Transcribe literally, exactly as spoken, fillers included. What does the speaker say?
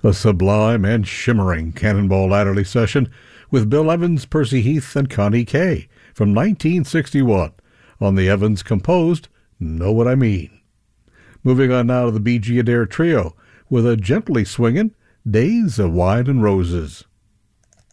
A sublime and shimmering Cannonball Adderley session with Bill Evans, Percy Heath, and Connie Kay from nineteen sixty-one on the Evans-composed Know What I Mean. Moving on now to the Bee Gee Adair Trio with a gently swinging Days of Wine and Roses.